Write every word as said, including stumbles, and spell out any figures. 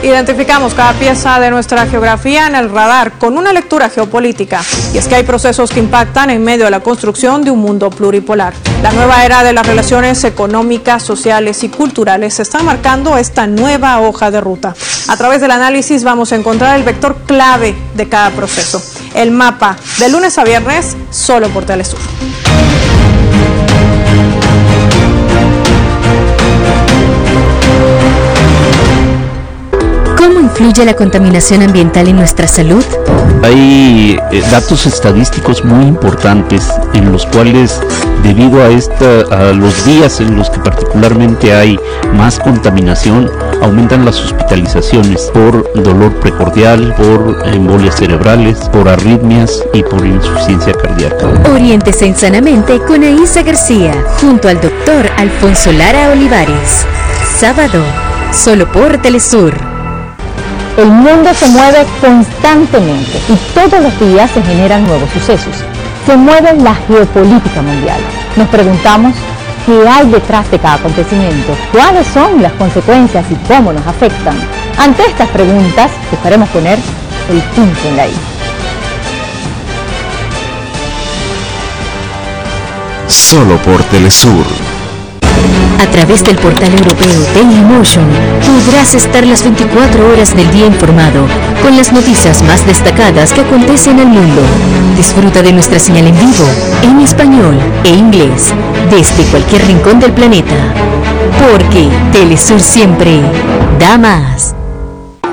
Identificamos cada pieza de nuestra geografía en el radar con una lectura geopolítica. Y es que hay procesos que impactan en medio de la construcción de un mundo pluripolar. La nueva era de las relaciones económicas, sociales y culturales está marcando esta nueva hoja de ruta. A través del análisis vamos a encontrar el vector clave de cada proceso. El mapa, de lunes a viernes, solo por Telesur. ¿Cómo influye la contaminación ambiental en nuestra salud? Hay eh, datos estadísticos muy importantes en los cuales, debido a, esta, a los días en los que particularmente hay más contaminación, aumentan las hospitalizaciones por dolor precordial, por embolias cerebrales, por arritmias y por insuficiencia cardíaca. Oriéntese en Sanamente con Aisa García, junto al doctor Alfonso Lara Olivares. Sábado, solo por Telesur. El mundo se mueve constantemente y todos los días se generan nuevos sucesos. Se mueve la geopolítica mundial. Nos preguntamos qué hay detrás de cada acontecimiento, cuáles son las consecuencias y cómo nos afectan. Ante estas preguntas buscaremos poner el punto en la i. Solo por Telesur. A través del portal europeo Dailymotion podrás estar las veinticuatro horas del día informado con las noticias más destacadas que acontecen en el mundo. Disfruta de nuestra señal en vivo, en español e inglés, desde cualquier rincón del planeta. Porque Telesur siempre da más.